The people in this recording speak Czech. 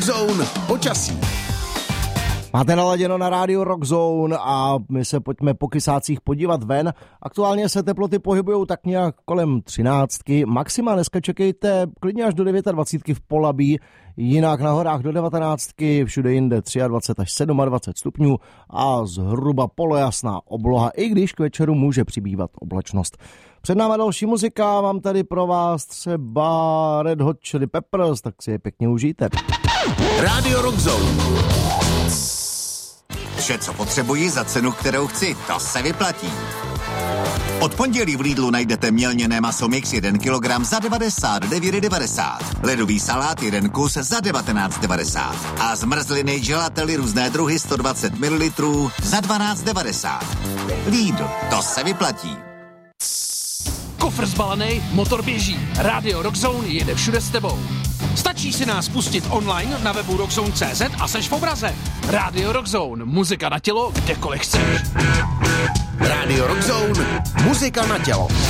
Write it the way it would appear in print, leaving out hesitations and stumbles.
Zone počasí. Máte naladěno na rádio Rock Zone a my se pojďme po kysácích podívat ven. Aktuálně se teploty pohybují tak nějak kolem 13. Maxima dneska čekejte klidně až do 29 v Polabí, jinak na horách do 19, všude jinde 23 až 27 stupňů a zhruba polojasná obloha, i když k večeru může přibývat oblačnost. Před náma další muzika, mám tady pro vás třeba Red Hot Chili Peppers, tak si je pěkně užijte. Rádio Rock Zone. Vše, co potřebuji za cenu, kterou chci, to se vyplatí. Od pondělí v Lidlu najdete mělněné maso mix 1 kg za 99,90. Ledový salát 1 kus za 19,90. A zmrzliny gelately různé druhy 120 ml za 12,90. Lidl, to se vyplatí. Kofr zbalený, motor běží. Rádio Rock Zone jede všude s tebou. Stačí si nás pustit online na webu rockzone.cz a seš v obraze. Rádio Rock Zone, muzika na tělo, kdekoliv chceš. Rádio Rock Zone, muzika na tělo.